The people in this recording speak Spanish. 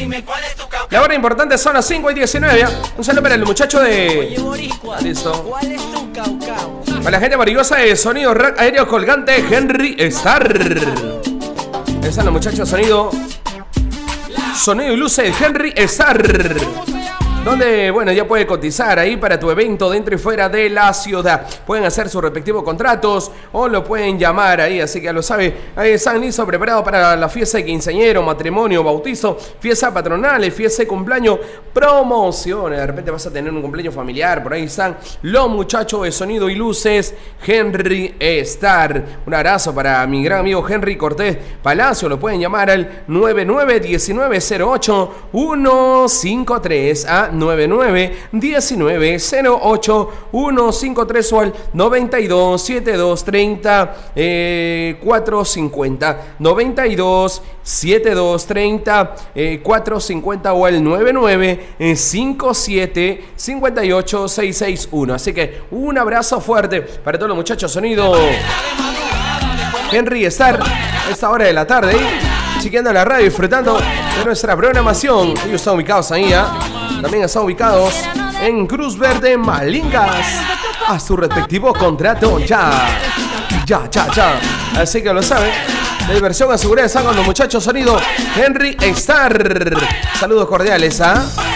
La hora importante son las 5:19. ¿Ya? Un saludo para el muchacho de... Oye, boricua, Listo. ¿cuál es tu caucao? Para la gente maravillosa de sonido rack aéreo colgante Henry Star. Están los muchachos sonido y luces Henry Star, donde, bueno, ya puede cotizar ahí para tu evento dentro y fuera de la ciudad. Pueden hacer sus respectivos contratos o lo pueden llamar ahí, así que ya lo sabe. Ahí están listos, preparados para la fiesta de quinceañero, matrimonio, bautizo, fiesta patronal, fiesta de cumpleaños, promociones. De repente vas a tener un cumpleaños familiar, por ahí están los muchachos de sonido y luces Henry Star. Un abrazo para mi gran amigo Henry Cortés Palacio. Lo pueden llamar al 991908-153 a 991908-153 o al 927230-450 927230-450 o al 9957-58661. Así que un abrazo fuerte para todos los muchachos sonido Henry Star a esta hora de la tarde, chequeando la radio, disfrutando de nuestra programación. Ellos están ubicados ahí, también están ubicados en Cruz Verde, Malingas. A su respectivo contrato ya. Así que lo saben. La diversión asegurada está con los muchachos sonido Henry Star. Saludos cordiales,